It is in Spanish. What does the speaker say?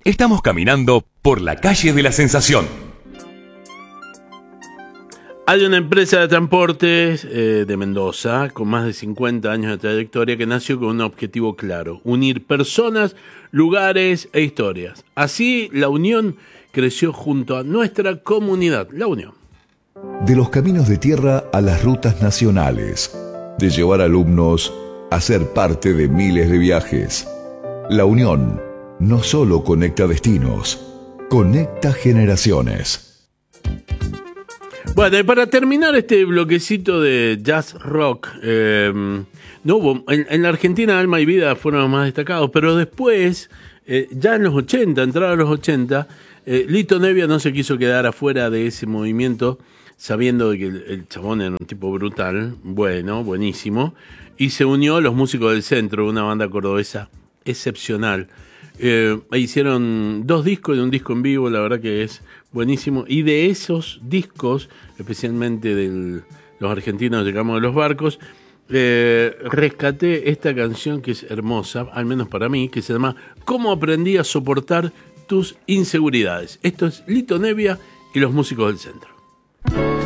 Estamos caminando por la calle de la Sensación. Hay una empresa de transportes de Mendoza con más de 50 años de trayectoria que nació con un objetivo claro: unir personas, lugares e historias. Así, La Unión creció junto a nuestra comunidad. La Unión. De los caminos de tierra a las rutas nacionales, de llevar alumnos a ser parte de miles de viajes. La Unión no solo conecta destinos, conecta generaciones. Bueno, y para terminar este bloquecito de jazz rock, no hubo, en la Argentina Alma y Vida fueron los más destacados, pero después, ya en los 80, entrados los 80, Lito Nebbia no se quiso quedar afuera de ese movimiento, sabiendo que el chabón era un tipo brutal, bueno, buenísimo, y se unió a los Músicos del Centro, una banda cordobesa excepcional. Hicieron 2 discos y un disco en vivo, la verdad que es buenísimo. Y de esos discos, especialmente de los argentinos llegamos de los barcos, rescaté esta canción que es hermosa, al menos para mí, que se llama ¿Cómo aprendí a soportar tus inseguridades? Esto es Lito Nebbia y los Músicos del Centro.